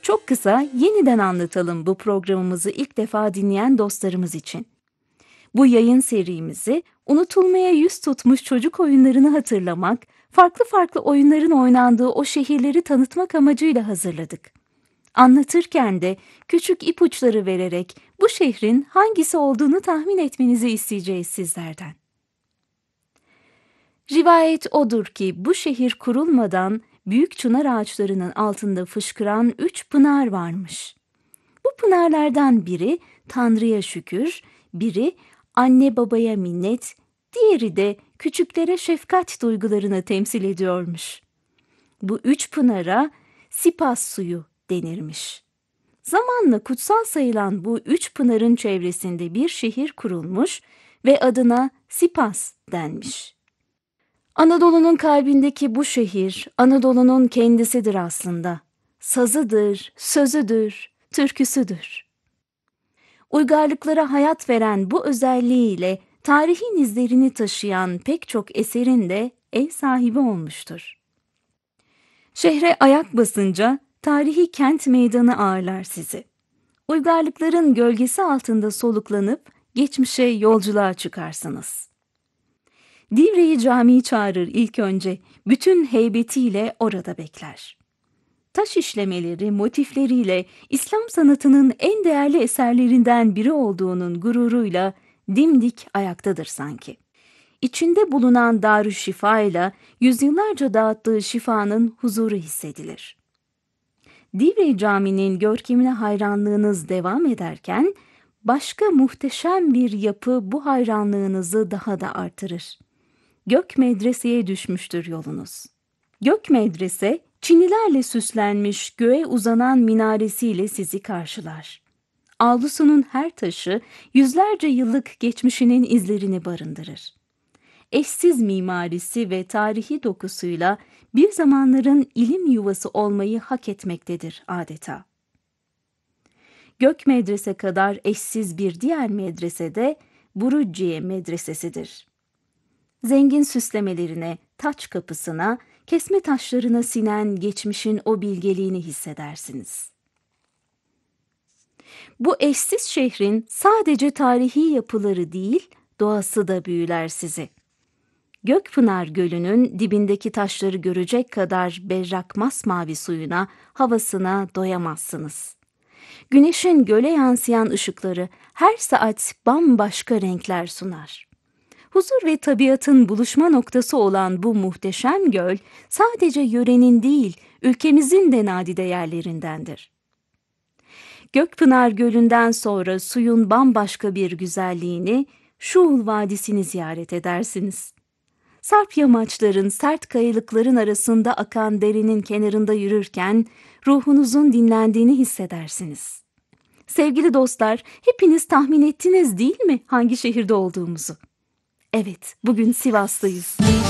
Çok kısa yeniden anlatalım bu programımızı ilk defa dinleyen dostlarımız için. Bu yayın serimizi unutulmaya yüz tutmuş çocuk oyunlarını hatırlamak, farklı farklı oyunların oynandığı o şehirleri tanıtmak amacıyla hazırladık. Anlatırken de küçük ipuçları vererek bu şehrin hangisi olduğunu tahmin etmenizi isteyeceğiz sizlerden. Rivayet odur ki bu şehir kurulmadan büyük çınar ağaçlarının altında fışkıran 3 pınar varmış. Bu pınarlardan biri Tanrı'ya şükür, biri anne babaya minnet, diğeri de küçüklere şefkat duygularını temsil ediyormuş. Bu 3 pınara Sipas suyu denirmiş. Zamanla kutsal sayılan bu 3 pınarın çevresinde bir şehir kurulmuş ve adına Sipas denmiş. Anadolu'nun kalbindeki bu şehir, Anadolu'nun kendisidir aslında. Sazıdır, sözüdür, türküsüdür. Uygarlıklara hayat veren bu özelliğiyle tarihin izlerini taşıyan pek çok eserin de ev sahibi olmuştur. Şehre ayak basınca tarihi kent meydanı ağırlar sizi. Uygarlıkların gölgesi altında soluklanıp geçmişe yolculuğa çıkarsınız. Divriği Camii çağırır ilk önce, bütün heybetiyle orada bekler. Taş işlemeleri, motifleriyle İslam sanatının en değerli eserlerinden biri olduğunun gururuyla dimdik ayaktadır sanki. İçinde bulunan Darüşşifa ile yüzyıllarca dağıttığı şifanın huzuru hissedilir. Divriği Camii'nin görkemine hayranlığınız devam ederken, başka muhteşem bir yapı bu hayranlığınızı daha da artırır. Gök Medrese'ye düşmüştür yolunuz. Gök Medrese, çinilerle süslenmiş göğe uzanan minaresiyle sizi karşılar. Avlusunun her taşı yüzlerce yıllık geçmişinin izlerini barındırır. Eşsiz mimarisi ve tarihi dokusuyla bir zamanların ilim yuvası olmayı hak etmektedir adeta. Gök Medrese kadar eşsiz bir diğer medrese de Burucciye Medresesi'dir. Zengin süslemelerine, taç kapısına, kesme taşlarına sinen geçmişin o bilgeliğini hissedersiniz. Bu eşsiz şehrin sadece tarihi yapıları değil, doğası da büyüler sizi. Gökpınar Gölü'nün dibindeki taşları görecek kadar berrak masmavi suyuna, havasına doyamazsınız. Güneşin göle yansıyan ışıkları her saat bambaşka renkler sunar. Huzur ve tabiatın buluşma noktası olan bu muhteşem göl, sadece yörenin değil, ülkemizin de nadide yerlerindendir. Gökpınar Gölü'nden sonra suyun bambaşka bir güzelliğini, Şuhul Vadisi'ni ziyaret edersiniz. Sarp yamaçların, sert kayalıkların arasında akan derenin kenarında yürürken, ruhunuzun dinlendiğini hissedersiniz. Sevgili dostlar, hepiniz tahmin ettiniz değil mi hangi şehirde olduğumuzu? Evet, bugün Sivas'tayız.